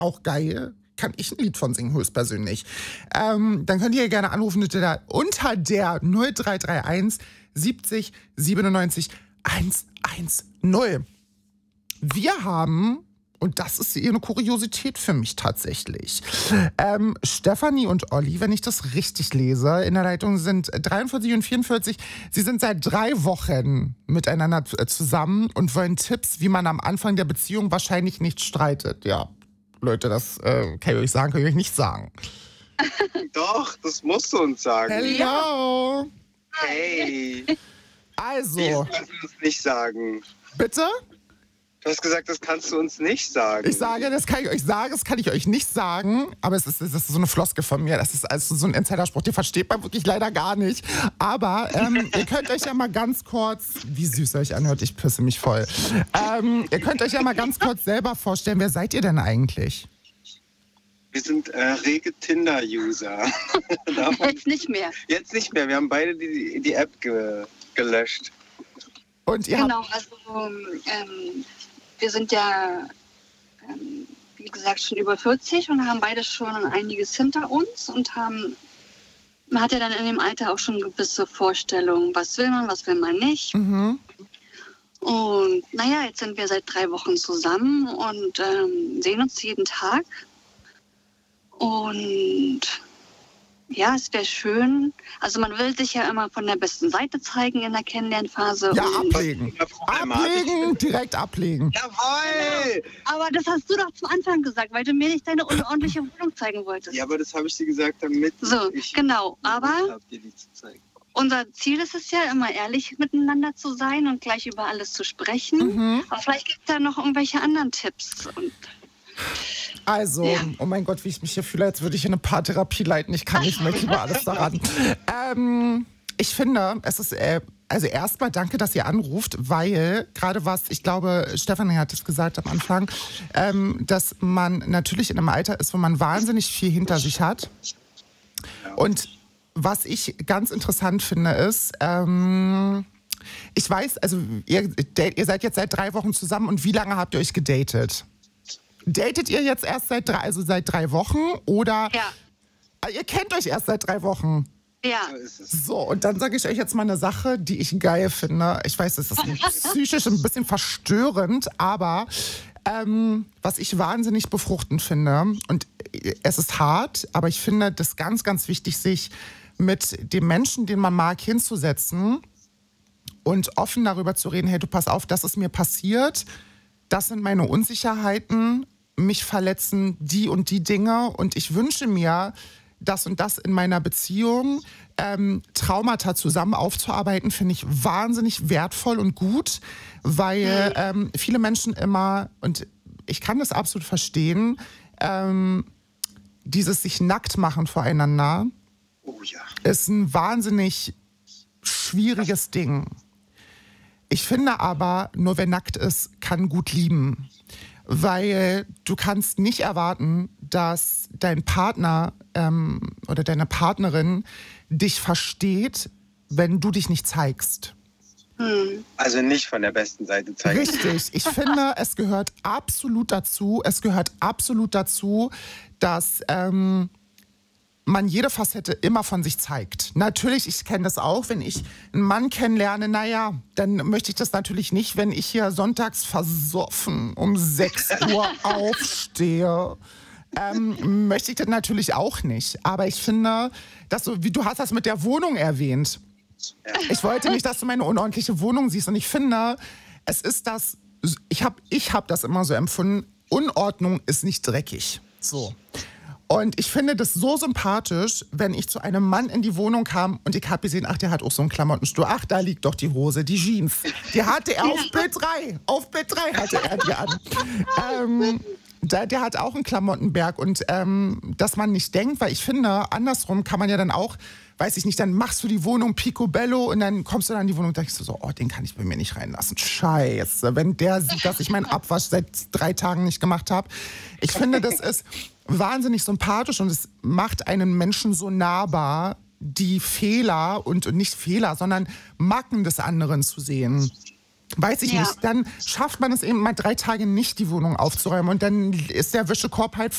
auch geil. Kann ich ein Lied von singen, höchstpersönlich. Dann könnt ihr gerne anrufen unter der 0331 70 97 110. Wir haben, und das ist eine Kuriosität für mich tatsächlich, Stefanie und Olli, wenn ich das richtig lese, in der Leitung sind 43 und 44. Sie sind seit 3 Wochen miteinander zusammen und wollen Tipps, wie man am Anfang der Beziehung wahrscheinlich nicht streitet. Ja, Leute, das kann ich euch sagen, kann ich euch nicht sagen. Doch, das musst du uns sagen. Hello. Hey. Also. Das kannst du uns nicht sagen. Bitte? Du hast gesagt, das kannst du uns nicht sagen. Ich sage, das kann ich euch sagen, das kann ich euch nicht sagen, aber es ist so eine Floskel von mir, das ist also so ein Insiderspruch, den versteht man wirklich leider gar nicht. Aber ihr könnt euch ja mal ganz kurz, wie süß euch anhört, ich pisse mich voll. Ihr könnt euch ja mal ganz kurz selber vorstellen, wer seid ihr denn eigentlich? Wir sind rege Tinder-User. Jetzt nicht mehr. Jetzt nicht mehr, wir haben beide die App gelöscht. Und ihr Genau, also wir sind ja, wie gesagt, schon über 40 und haben beide schon einiges hinter uns und man hat ja dann in dem Alter auch schon gewisse Vorstellungen, was will man nicht. Mhm. Und naja, jetzt sind wir seit 3 Wochen zusammen und sehen uns jeden Tag. Und ja, es wäre schön. Also man will sich ja immer von der besten Seite zeigen in der Kennenlernphase. Ja, ablegen. Ablegen, direkt ablegen. Jawohl! Aber das hast du doch zum Anfang gesagt, weil du mir nicht deine unordentliche Wohnung zeigen wolltest. Ja, aber das habe ich dir gesagt, damit So, genau. Aber hab dir die zu zeigen. unser Ziel ist es ja, immer ehrlich miteinander zu sein und gleich über alles zu sprechen. Mhm. Aber vielleicht gibt es da noch irgendwelche anderen Tipps. Und Also, ja. Oh mein Gott, wie ich mich hier fühle, als würde ich in eine Paartherapie leiten. Ich kann nicht mehr über alles daran. Ich finde, es ist, also erstmal danke, dass ihr anruft, weil gerade ich glaube, Stefanie hat es gesagt am Anfang, dass man natürlich in einem Alter ist, wo man wahnsinnig viel hinter sich hat. Und was ich ganz interessant finde, ist, ich weiß, also ihr seid jetzt seit 3 Wochen zusammen und wie lange habt ihr euch gedatet? Datet ihr jetzt erst seit 3 Wochen oder ihr kennt euch erst seit 3 Wochen? Ja. So ist es. So, und dann sage ich euch jetzt mal eine Sache, die ich geil finde. Ich weiß, es ist psychisch ein bisschen verstörend, aber was ich wahnsinnig befruchtend finde, und es ist hart, aber ich finde das ganz, ganz wichtig, sich mit dem Menschen, den man mag, hinzusetzen und offen darüber zu reden, hey, du pass auf, das ist mir passiert, das sind meine Unsicherheiten, mich verletzen die und die Dinge und ich wünsche mir, das und das in meiner Beziehung, Traumata zusammen aufzuarbeiten, finde ich wahnsinnig wertvoll und gut, weil viele Menschen immer, und ich kann das absolut verstehen, dieses sich nackt machen voreinander ist ein wahnsinnig schwieriges Ding. Ich finde aber, nur wer nackt ist, kann gut lieben. Weil du kannst nicht erwarten, dass dein Partner oder deine Partnerin dich versteht, wenn du dich nicht zeigst. Also nicht von der besten Seite zeigen. Richtig. Ich finde, es gehört absolut dazu, dass man jede Facette immer von sich zeigt. Natürlich, ich kenne das auch, wenn ich einen Mann kennenlerne, naja, dann möchte ich das natürlich nicht, wenn ich hier sonntags versoffen um 6 Uhr aufstehe. Möchte ich das natürlich auch nicht. Aber ich finde, dass du hast das mit der Wohnung erwähnt. Ich wollte nicht, dass du meine unordentliche Wohnung siehst. Und ich finde, es ist das, ich hab das immer so empfunden, Unordnung ist nicht dreckig. So. Und ich finde das so sympathisch, wenn ich zu einem Mann in die Wohnung kam und ich habe gesehen, ach, der hat auch so einen Klamottenstur. Ach, da liegt doch die Hose, die Jeans. Die hatte er auf Bild 3. Auf Bild 3 hatte er die an. Der hat auch einen Klamottenberg. Und dass man nicht denkt, weil ich finde, andersrum kann man ja dann auch, weiß ich nicht, dann machst du die Wohnung picobello und dann kommst du dann in die Wohnung und denkst du so, oh, den kann ich bei mir nicht reinlassen. Scheiße, wenn der sieht, dass ich meinen Abwasch seit 3 Tagen nicht gemacht habe. Ich finde, das ist wahnsinnig sympathisch und es macht einen Menschen so nahbar, die Fehler und nicht Fehler, sondern Macken des anderen zu sehen. Weiß ich nicht, dann schafft man es eben mal 3 Tage nicht, die Wohnung aufzuräumen und dann ist der Wäschekorb halt